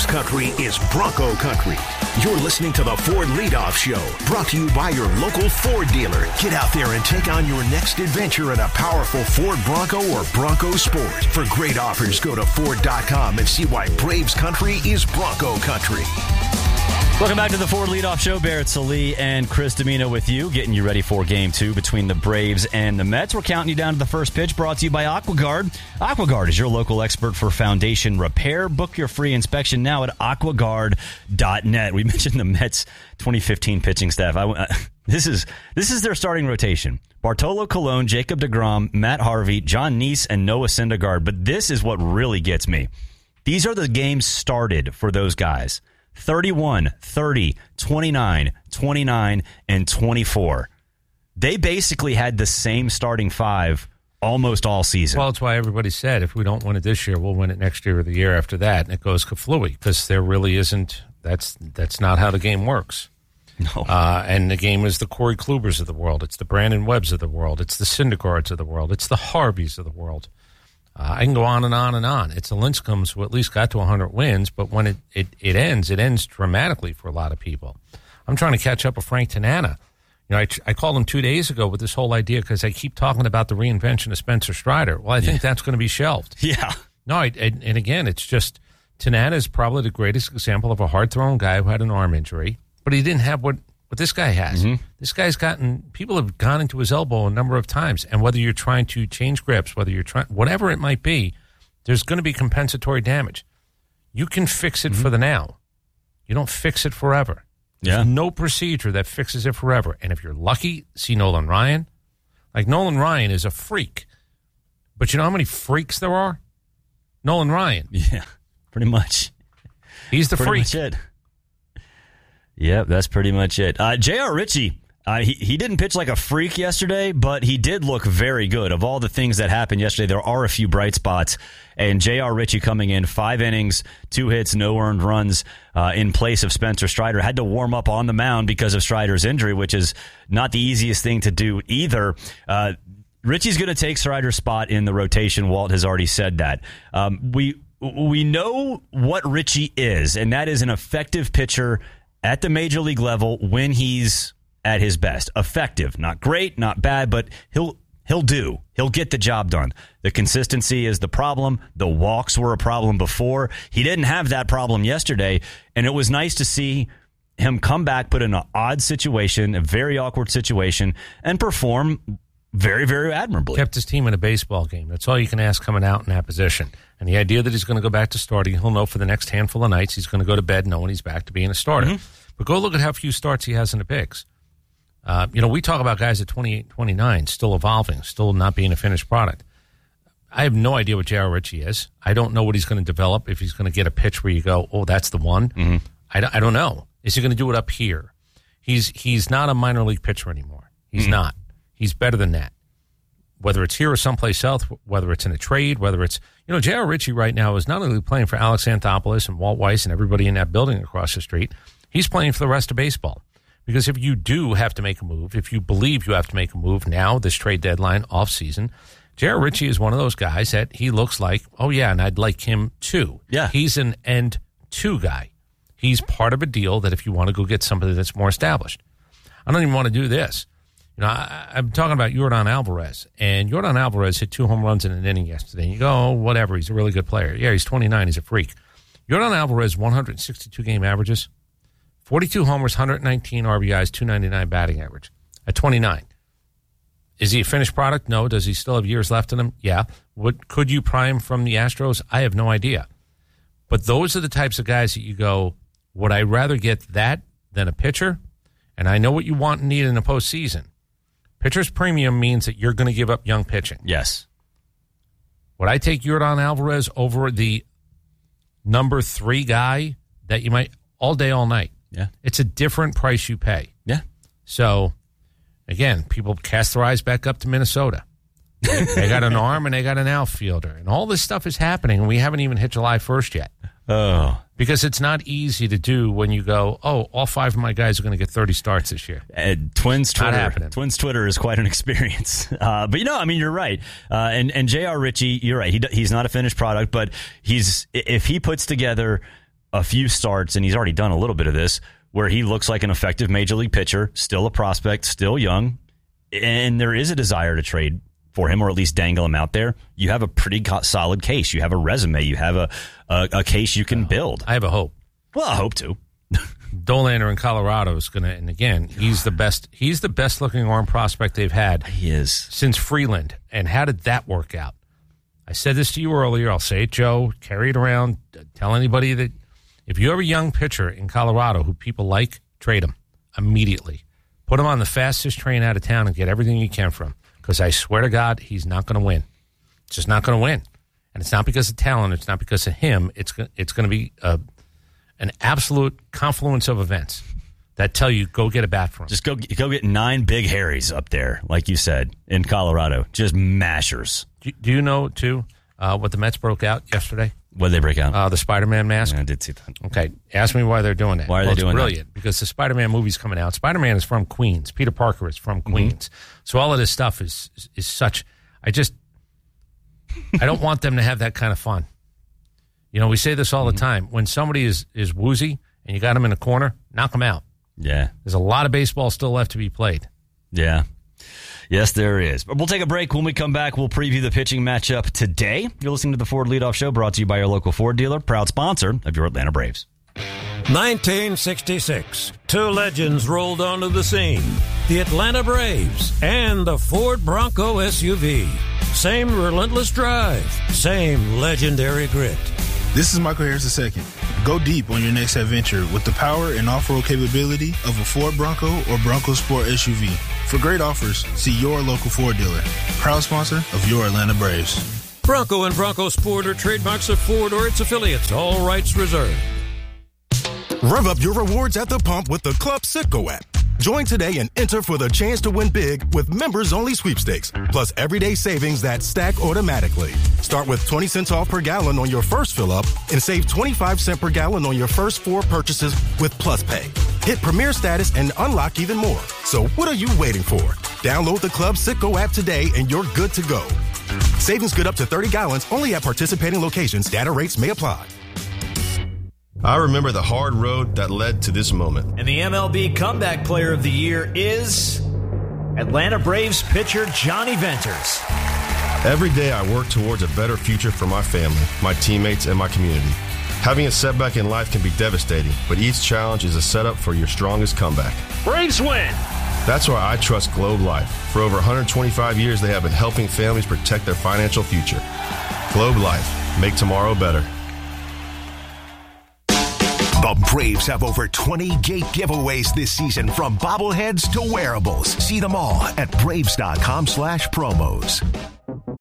Braves country is Bronco country. You're listening to the Ford Leadoff Show, brought to you by your local Ford dealer. Get out there and take on your next adventure in a powerful Ford Bronco or Bronco Sport. For great offers, go to Ford.com and see why Braves country is Bronco country. Welcome back to the Ford Leadoff Show. Barrett Sallee and Chris Domino with you, getting you ready for Game 2 between the Braves and the Mets. We're counting you down to the first pitch, brought to you by AquaGuard. AquaGuard is your local expert for foundation repair. Book your free inspection now at aquaguard.net. We mentioned the Mets 2015 pitching staff. This is their starting rotation. Bartolo Colon, Jacob deGrom, Matt Harvey, John Neese, and Noah Syndergaard. But this is what really gets me. These are the games started for those guys. 31, 30, 29, 29, and 24. They basically had the same starting five almost all season. Well, that's why everybody said if we don't win it this year, we'll win it next year or the year after that. And it goes kaflooey because there really isn't. That's not how the game works. No. And the game is the Corey Klubers of the world. It's the Brandon Webbs of the world. It's the Syndergaards of the world. It's the Harveys of the world. I can go on and on and on. It's the Lincecums who at least got to 100 wins, but when it ends dramatically for a lot of people. I'm trying to catch up with Frank Tanana. You know, I called him 2 days ago with this whole idea because I keep talking about the reinvention of Spencer Strider. Well, I think that's going to be shelved. Yeah. No, and again, it's just Tanana is probably the greatest example of a hard-thrown guy who had an arm injury, but he didn't have what this guy has. Mm-hmm. This guy's people have gone into his elbow a number of times, and whether you're trying to change grips, whether you're trying, whatever it might be, there's going to be compensatory damage. You can fix it for the now. You don't fix it forever. There's no procedure that fixes it forever. And if you're lucky, see Nolan Ryan. Like, Nolan Ryan is a freak. But you know how many freaks there are? Nolan Ryan. Yeah, pretty much. He's the freak. Pretty much it. Yep, that's pretty much it. J.R. Ritchie, he didn't pitch like a freak yesterday, but he did look very good. Of all the things that happened yesterday, there are a few bright spots. And J.R. Ritchie coming in, 5 innings, 2 hits, no earned runs in place of Spencer Strider. Had to warm up on the mound because of Strider's injury, which is not the easiest thing to do either. Ritchie's going to take Strider's spot in the rotation. Walt has already said that. We know what Ritchie is, and that is an effective pitcher at the major league level when he's at his best. Effective. Not great, not bad, but he'll do. He'll get the job done. The consistency is the problem. The walks were a problem before. He didn't have that problem yesterday, and it was nice to see him come back, put in an odd situation, a very awkward situation, and perform very, very admirably. Kept his team in a baseball game. That's all you can ask coming out in that position. And the idea that he's going to go back to starting, he'll know for the next handful of nights he's going to go to bed knowing he's back to being a starter. Mm-hmm. But go look at how few starts he has in the bigs. We talk about guys at 28, 29 still evolving, still not being a finished product. I have no idea what J.R. Ritchie is. I don't know what he's going to develop, if he's going to get a pitch where you go, oh, that's the one. Mm-hmm. I don't know. Is he going to do it up here? He's not a minor league pitcher anymore. He's not. He's better than that. Whether it's here or someplace else, whether it's in a trade, whether it's, J.R. Ritchie right now is not only playing for Alex Anthopoulos and Walt Weiss and everybody in that building across the street, he's playing for the rest of baseball. Because if you do have to make a move, if you believe you have to make a move now, this trade deadline, off season, J.R. Ritchie is one of those guys that he looks like, oh yeah, and I'd like him too. Yeah. He's an end two guy. He's part of a deal that if you want to go get somebody that's more established. I don't even want to do this. I'm talking about Yordan Alvarez, and Yordan Alvarez hit 2 home runs in an inning yesterday. And you go, oh, whatever, he's a really good player. Yeah, he's 29, he's a freak. Yordan Alvarez, 162 game averages, 42 homers, 119 RBIs, 299 batting average at 29. Is he a finished product? No. Does he still have years left in him? Yeah. Could you pry him from the Astros? I have no idea. But those are the types of guys that you go, would I rather get that than a pitcher? And I know what you want and need in the postseason. Pitcher's premium means that you're going to give up young pitching. Yes. Would I take Yordan Alvarez over the number 3 guy that you might all day, all night? Yeah. It's a different price you pay. Yeah. So, again, people cast their eyes back up to Minnesota. They got an arm and they got an outfielder. And all this stuff is happening, and we haven't even hit July 1st yet. Oh. Because it's not easy to do when you go, oh, all 5 of my guys are going to get 30 starts this year. Twins Twitter is quite an experience. But, you're right. And J.R. Ritchie, you're right. He's not a finished product, but if he puts together a few starts, and he's already done a little bit of this, where he looks like an effective major league pitcher, still a prospect, still young, and there is a desire to trade for him or at least dangle him out there, you have a pretty solid case. You have a resume. You have a case you can build. I have a hope. Well, I hope to. Dollander in Colorado is going to, and again, he's the best looking arm prospect they've had. He is. Since Freeland. And how did that work out? I said this to you earlier. I'll say it, Joe. Carry it around. Tell anybody that if you have a young pitcher in Colorado who people like, trade him immediately. Put him on the fastest train out of town and get everything you can from him. Because I swear to God, he's not going to win. Just not going to win. And it's not because of talent. It's not because of him. It's going to be an absolute confluence of events that tell you, go get a bat for him. Just go get 9 big Harrys up there, like you said, in Colorado. Just mashers. Do you know, too, what the Mets broke out yesterday? What did they break out? The Spider-Man mask. Yeah, I did see that. Okay. Ask me why they're doing that. Why are they doing that? It's brilliant. Because the Spider-Man movie's coming out. Spider-Man is from Queens. Peter Parker is from Queens. So all of this stuff is such... I don't want them to have that kind of fun. You know, we say this all the time. When somebody is woozy and you got them in a corner, knock them out. Yeah. There's a lot of baseball still left to be played. Yeah. Yes, there is. But we'll take a break. When we come back, we'll preview the pitching matchup today. You're listening to the Ford Leadoff Show, brought to you by your local Ford dealer, proud sponsor of your Atlanta Braves. 1966. 2 legends rolled onto the scene. The Atlanta Braves and the Ford Bronco SUV. Same relentless drive. Same legendary grit. This is Michael Harris II. Go deep on your next adventure with the power and off-road capability of a Ford Bronco or Bronco Sport SUV. For great offers, see your local Ford dealer. Proud sponsor of your Atlanta Braves. Bronco and Bronco Sport are trademarks of Ford or its affiliates. All rights reserved. Rev up your rewards at the pump with the Club Citgo app. Join today and enter for the chance to win big with members-only sweepstakes, plus everyday savings that stack automatically. Start with 20 cents off per gallon on your first fill-up and save 25 cents per gallon on your first 4 purchases with Plus Pay. Hit Premier status and unlock even more. So what are you waiting for? Download the Club Citgo app today and you're good to go. Savings good up to 30 gallons only at participating locations. Data rates may apply. I remember the hard road that led to this moment. And the MLB Comeback Player of the Year is Atlanta Braves pitcher Johnny Venters. Every day I work towards a better future for my family, my teammates, and my community. Having a setback in life can be devastating, but each challenge is a setup for your strongest comeback. Braves win! That's why I trust Globe Life. For over 125 years, they have been helping families protect their financial future. Globe Life. Make tomorrow better. The Braves have over 20 gate giveaways this season, from bobbleheads to wearables. See them all at Braves.com/promos.